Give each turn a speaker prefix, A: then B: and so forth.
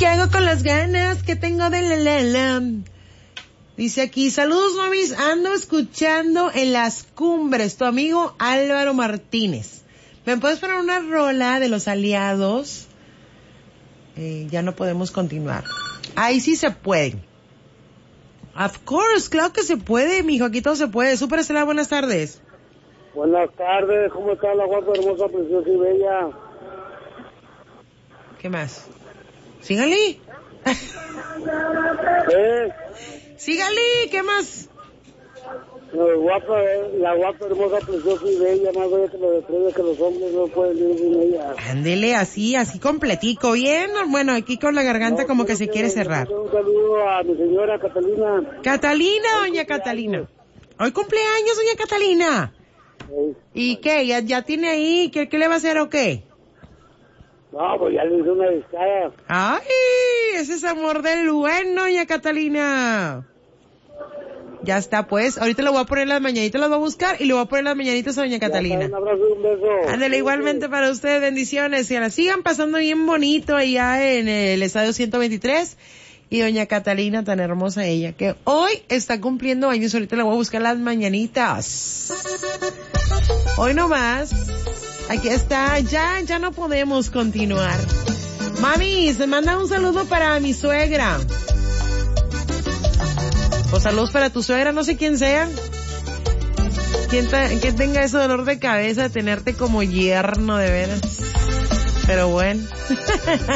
A: ¿Qué hago con las ganas que tengo de la? Dice aquí, saludos mamis, ando escuchando en las cumbres, tu amigo Álvaro Martínez. ¿Me puedes poner una rola de los Aliados? Ya no podemos continuar. Ahí sí se puede. Of course, claro que se puede, mijo, aquí todo se puede. Súper Estela, buenas tardes.
B: Buenas tardes, ¿cómo está la guapa, hermosa, preciosa y bella?
A: ¿Qué más? Sígale. Sígale, ¿qué más?
B: La guapa, hermosa, preciosa y bella, más bella que lo de que los hombres no pueden vivir sin ella.
A: Ándele, así completico, bien. Bueno, aquí con la garganta como que se quiere cerrar.
B: Un saludo a mi señora Catalina.
A: Catalina, doña Catalina. Hoy cumpleaños, doña Catalina. ¿Y qué? ¿Ya tiene ahí? ¿Qué le va a hacer o qué?
B: No, pues ya le hice una discada.
A: ¡Ay! Ese es amor del bueno, doña Catalina. Ya está, pues. Ahorita le voy a poner las mañanitas, las voy a buscar y le voy a poner las mañanitas a doña Catalina.
B: Un abrazo y un beso.
A: Ándale, igualmente para ustedes, bendiciones. Y ahora sigan pasando bien bonito allá en el estadio 123. Y doña Catalina, tan hermosa ella, que hoy está cumpliendo años. Ahorita le voy a buscar las mañanitas. Hoy nomás. Aquí está. Ya no podemos continuar. Mami, se manda un saludo para mi suegra. O saludos para tu suegra, no sé quién sea. ¿Quién tenga ese dolor de cabeza de tenerte como yerno, de veras? Pero bueno.